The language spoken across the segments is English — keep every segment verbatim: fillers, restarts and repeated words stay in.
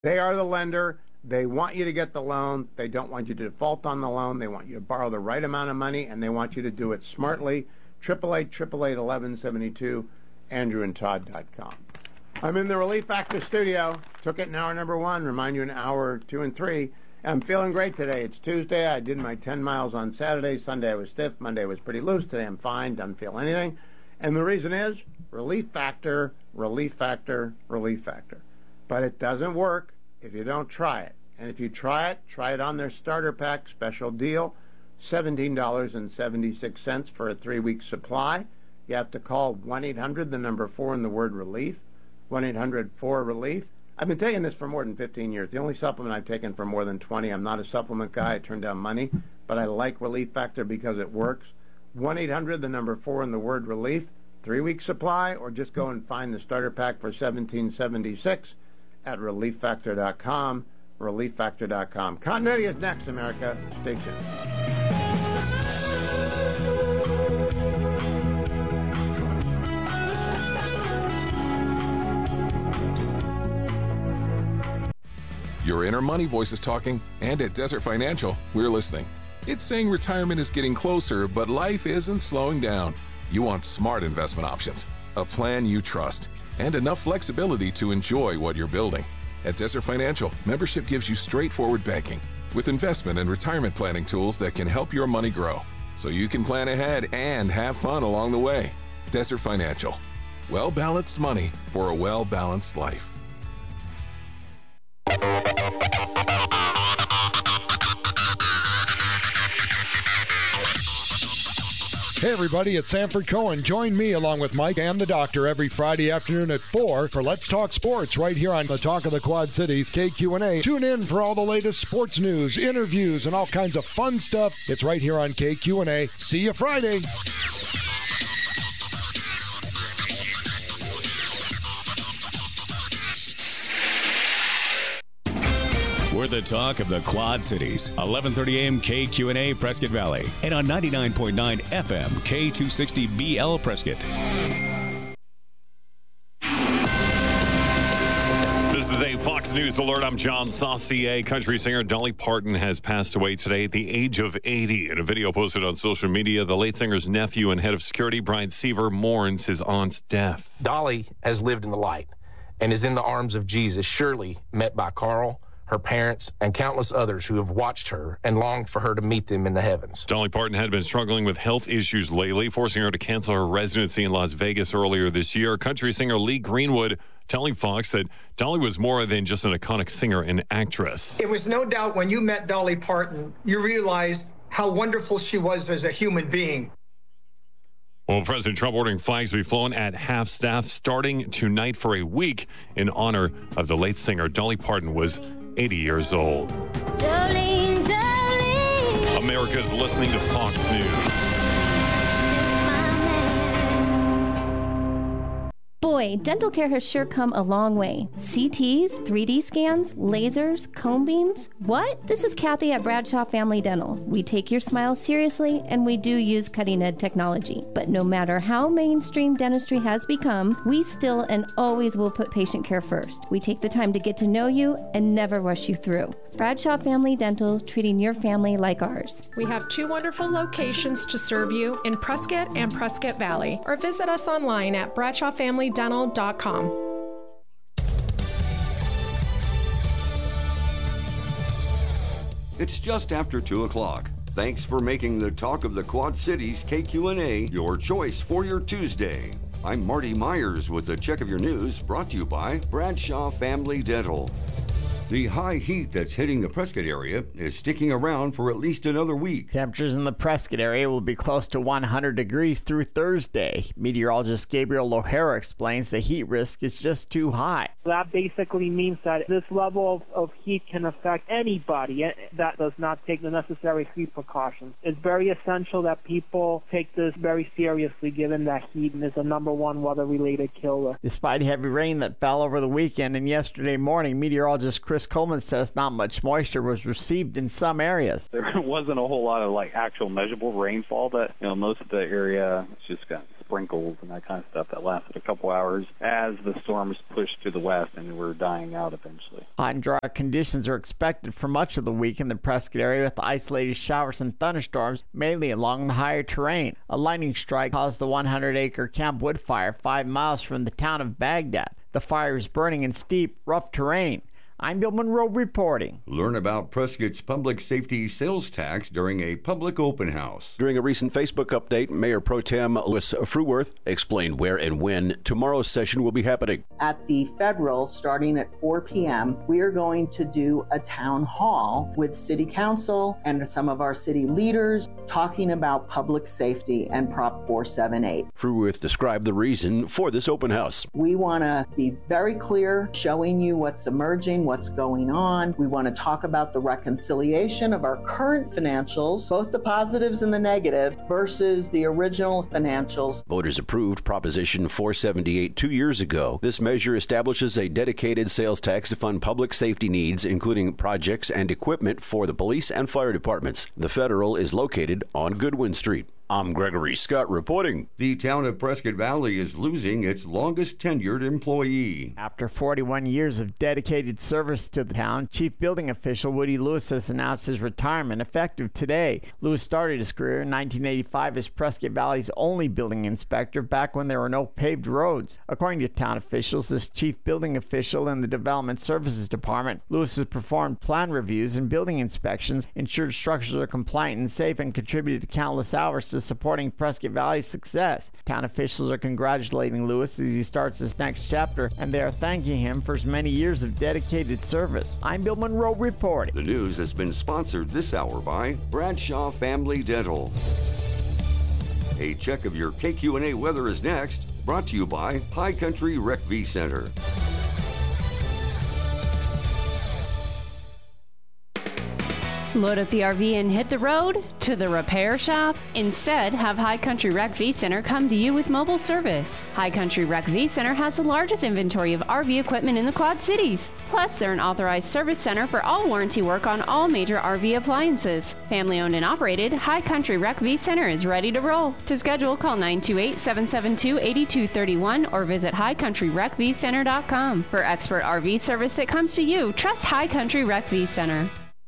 They are the lender. They want you to get the loan. They don't want you to default on the loan. They want you to borrow the right amount of money, and they want you to do it smartly. eight eight eight, eight eight eight, eleven seventy-two, andrew and todd dot com. I'm in the Relief Factor studio. Took it in hour number one. Remind you in hour two and three. I'm feeling great today. It's Tuesday. I did my ten miles on Saturday. Sunday I was stiff. Monday I was pretty loose. Today I'm fine. Don't feel anything. And the reason is Relief Factor, Relief Factor, Relief Factor. But it doesn't work if you don't try it. And if you try it, try it on their starter pack special deal, seventeen dollars and seventy-six cents for a three-week supply. You have to call one eight hundred, the number four, and the word relief, one eight hundred four relief. I've been taking this for more than fifteen years. The only supplement I've taken for more than twenty. I'm not a supplement guy. I turn down money, but I like Relief Factor because it works. one eight hundred, the number four, and the word relief, three-week supply, or just go and find the starter pack for seventeen seventy-six at relief factor dot com, relief factor dot com. Continuity is next, America. Stay tuned. Your inner money voice is talking, and at Desert Financial, we're listening. It's saying retirement is getting closer, but life isn't slowing down. You want smart investment options, a plan you trust, and enough flexibility to enjoy what you're building. At Desert Financial, membership gives you straightforward banking with investment and retirement planning tools that can help your money grow, so you can plan ahead and have fun along the way. Desert Financial. Well-balanced money for a well-balanced life. Hey everybody, it's Sanford Cohen. Join me along with Mike and the Doctor every Friday afternoon at four for Let's Talk Sports right here on the Talk of the Quad Cities, K Q and A. Tune in for all the latest sports news, interviews, and all kinds of fun stuff. It's right here on K Q and A. See you Friday. We're the talk of the Quad Cities. eleven thirty a.m. K Q and A Prescott Valley. And on ninety-nine point nine F M K two sixty B L Prescott. This is a Fox News alert. I'm John Saucier. Country singer Dolly Parton has passed away today at the age of eighty. In a video posted on social media, the late singer's nephew and head of security, Brian Seaver, mourns his aunt's death. Dolly has lived in the light and is in the arms of Jesus, surely met by Carl, her parents, and countless others who have watched her and longed for her to meet them in the heavens. Dolly Parton had been struggling with health issues lately, forcing her to cancel her residency in Las Vegas earlier this year. Country singer Lee Greenwood telling Fox that Dolly was more than just an iconic singer and actress. It was no doubt when you met Dolly Parton, you realized how wonderful she was as a human being. Well, President Trump ordering flags to be flown at half-staff starting tonight for a week in honor of the late singer. Dolly Parton was eighty years old. Jolene, Jolene. America's listening to Fox News. Boy, dental care has sure come a long way. C Ts, three D scans, lasers, cone beams. What? This is Kathy at Bradshaw Family Dental. We take your smile seriously, and we do use cutting-edge technology. But no matter how mainstream dentistry has become, we still and always will put patient care first. We take the time to get to know you and never rush you through. Bradshaw Family Dental, treating your family like ours. We have two wonderful locations to serve you in Prescott and Prescott Valley, or visit us online at bradshaw family dental dot com. It's just after two o'clock. Thanks for making the Talk of the Quad Cities K Q and A your choice for your Tuesday. I'm Marty Myers with the Check of Your News, brought to you by Bradshaw Family Dental. The high heat that's hitting the Prescott area is sticking around for at least another week. Temperatures in the Prescott area will be close to one hundred degrees through Thursday. Meteorologist Gabriel O'Hara explains the heat risk is just too high. That basically means that this level of, of heat can affect anybody that does not take the necessary heat precautions. It's very essential that people take this very seriously, given that heat is the number one weather-related killer. Despite heavy rain that fell over the weekend and yesterday morning, meteorologist Chris Coleman says not much moisture was received in some areas. There wasn't a whole lot of like actual measurable rainfall, but you know most of the area it's just got sprinkles and that kind of stuff that lasted a couple hours as the storms pushed to the west and were dying out eventually. Hot and dry conditions are expected for much of the week in the Prescott area with isolated showers and thunderstorms, mainly along the higher terrain. A lightning strike caused the one hundred acre Camp Wood fire five miles from the town of Baghdad. The fire is burning in steep, rough terrain. I'm Bill Monroe reporting. Learn about Prescott's public safety sales tax during a public open house. During a recent Facebook update, Mayor Pro Tem Louis Fruworth explained where and when tomorrow's session will be happening. At the Federal, starting at four p.m., we are going to do a town hall with City Council and some of our city leaders talking about public safety and Prop four seventy-eight. Fruworth described the reason for this open house. We want to be very clear, showing you what's emerging, what's going on. We want to talk about the reconciliation of our current financials, both the positives and the negative, versus the original financials. Voters approved Proposition four seventy-eight two years ago. This measure establishes a dedicated sales tax to fund public safety needs, including projects and equipment for the police and fire departments. The Federal is located on Goodwin Street. I'm Gregory Scott reporting. The town of Prescott Valley is losing its longest tenured employee. After forty-one years of dedicated service to the town, Chief Building Official Woody Lewis has announced his retirement effective today. Lewis started his career in nineteen eighty-five as Prescott Valley's only building inspector back when there were no paved roads. According to town officials, as Chief Building Official in the Development Services Department, Lewis has performed plan reviews and building inspections, ensured structures are compliant and safe, and contributed to countless hours to supporting Prescott Valley's success. Town officials are congratulating Lewis as he starts his next chapter, and they are thanking him for his many years of dedicated service. I'm Bill Monroe reporting. The news has been sponsored this hour by Bradshaw Family Dental. A check of your K Q and A weather is next, brought to you by High Country Rec V Center. Load up the R V and hit the road to the repair shop? Instead, have High Country Rec V Center come to you with mobile service. High Country Rec V Center has the largest inventory of R V equipment in the Quad Cities. Plus, they're an authorized service center for all warranty work on all major R V appliances. Family owned and operated, High Country Rec V Center is ready to roll. To schedule, call nine two eight, seven seven two, eight two three one or visit high country rec v center dot com. For expert R V service that comes to you, trust High Country Rec V Center.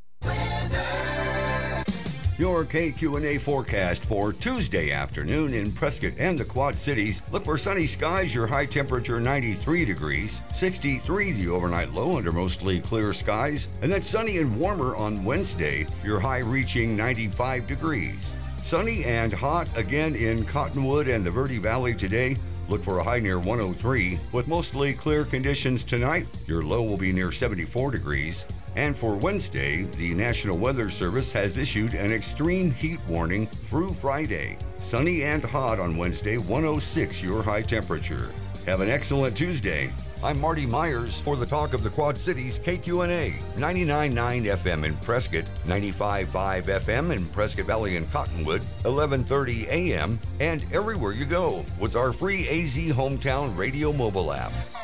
Your K Q and A forecast for Tuesday afternoon in Prescott and the Quad Cities. Look for sunny skies, your high temperature ninety-three degrees, sixty-three the overnight low under mostly clear skies, and then sunny and warmer on Wednesday, your high reaching ninety-five degrees. Sunny and hot again in Cottonwood and the Verde Valley today. Look for a high near one oh three. With mostly clear conditions tonight, your low will be near seventy-four degrees. And for Wednesday, the National Weather Service has issued an extreme heat warning through Friday. Sunny and hot on Wednesday, one oh six your high temperature. Have an excellent Tuesday. I'm Marty Myers for the Talk of the Quad Cities K Q and A, ninety-nine point nine F M in Prescott, ninety-five point five F M in Prescott Valley and Cottonwood, eleven thirty A M, and everywhere you go with our free A Z Hometown Radio mobile app.